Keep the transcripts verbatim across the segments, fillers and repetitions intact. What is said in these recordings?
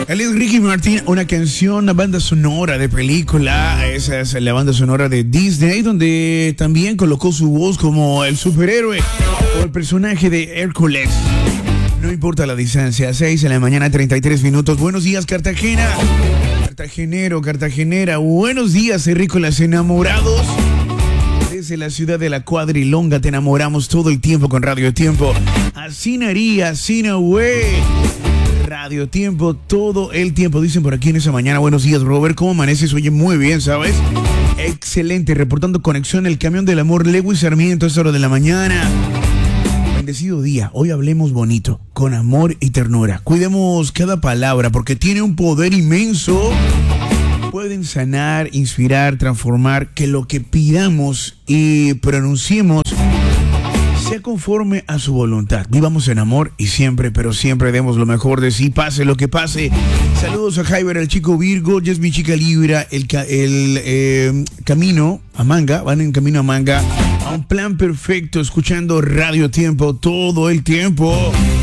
Él es Ricky Martin, una canción, una banda sonora de película. Esa es la banda sonora de Disney, donde también colocó su voz como el superhéroe o el personaje de Hércules. No importa la distancia, seis de la mañana, treinta y tres minutos. Buenos días, Cartagena. Cartagenero, Cartagenera. Buenos días, terrícolas enamorados. Desde la ciudad de la Cuadrilonga te enamoramos todo el tiempo con Radio Tiempo. Así naría, así no güey. Radio Tiempo todo el tiempo. Dicen por aquí en esa mañana. Buenos días, Robert. ¿Cómo amaneces? Oye, muy bien, ¿sabes? Excelente. Reportando conexión el camión del amor Lewis Sarmiento a esta hora de la mañana. Bendecido día. Hoy hablemos bonito, con amor y ternura. Cuidemos cada palabra porque tiene un poder inmenso. Pueden sanar, inspirar, transformar. Que lo que pidamos y pronunciemos sea conforme a su voluntad. Vivamos en amor y siempre, pero siempre demos lo mejor de sí, pase lo que pase. Saludos a Jaiber, el chico Virgo, ya es mi chica Libra, el, ca el eh, camino a Manga, van en camino a Manga, a un plan perfecto, escuchando Radio Tiempo todo el tiempo.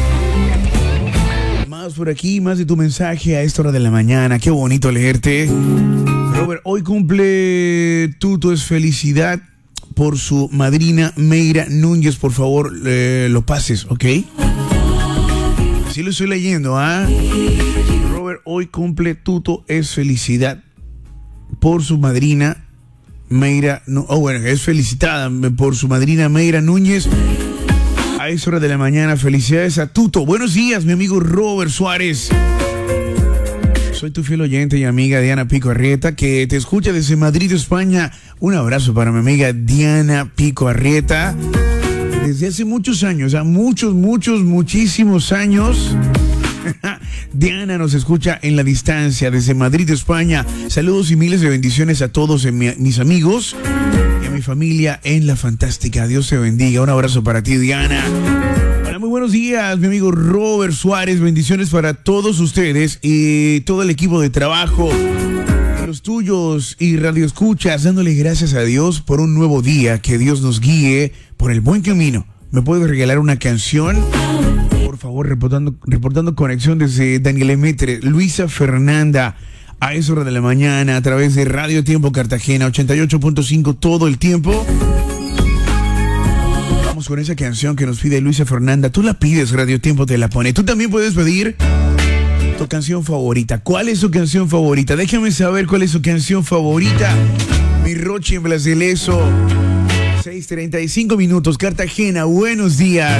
Más por aquí, más de tu mensaje a esta hora de la mañana, qué bonito leerte. Robert, hoy cumple Tuto, es felicidad por su madrina Meira Núñez, por favor, eh, lo pases, ¿ok? Así lo estoy leyendo, ¿ah? ¿eh? Robert, hoy cumple Tuto, es felicidad por su madrina Meira, no, oh, bueno, es felicitada por su madrina Meira Núñez. A esa hora de la mañana, felicidades a Tuto. Buenos días, mi amigo Robert Suárez. Soy tu fiel oyente y amiga Diana Pico Arrieta, que te escucha desde Madrid, España. Un abrazo para mi amiga Diana Pico Arrieta. Desde hace muchos años, a muchos, muchos, muchísimos años. Diana nos escucha en la distancia desde Madrid, España. Saludos y miles de bendiciones a todos en mi, mis amigos y a mi familia en la fantástica. Dios te bendiga. Un abrazo para ti, Diana. Muy buenos días, mi amigo Robert Suárez. Bendiciones para todos ustedes y todo el equipo de trabajo, los tuyos y Radio Escuchas, dándole gracias a Dios por un nuevo día. Que Dios nos guíe por el buen camino. ¿Me puedes regalar una canción? Por favor, reportando, reportando conexión desde Daniel Emetre, Luisa Fernanda, a esa hora de la mañana, a través de Radio Tiempo Cartagena, ochenta y ocho punto cinco todo el tiempo. Con esa canción que nos pide Luisa Fernanda. Tú la pides, Radio Tiempo te la pone. Tú también puedes pedir tu canción favorita. ¿Cuál es su canción favorita? Déjame saber cuál es su canción favorita. Mi Rochi en Blaseleso. seis treinta y cinco minutos, Cartagena. Buenos días.